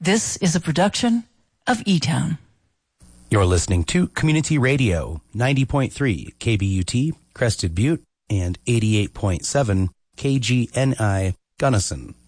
This is a production of E-Town. You're listening to Community Radio, 90.3 KBUT, Crested Butte, and 88.7 KGNI, Gunnison.